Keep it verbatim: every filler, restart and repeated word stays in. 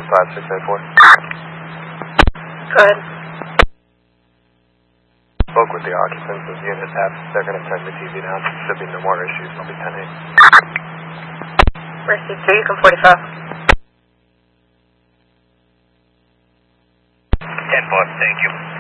five six eight four. Go ahead. Spoke with the occupants of Unit F. They're going to turn the T V down. Should be no more issues. I'll be ten eight. Mercy two, you come forty-five. ten four, thank you.